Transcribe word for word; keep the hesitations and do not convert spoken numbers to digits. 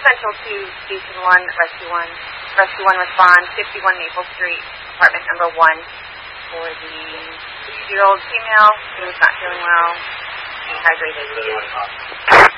Central two, Station one, Rescue one. Rescue one respond, fifty-one Maple Street, apartment number one, for the sixty-year-old female who is not feeling well, dehydrated.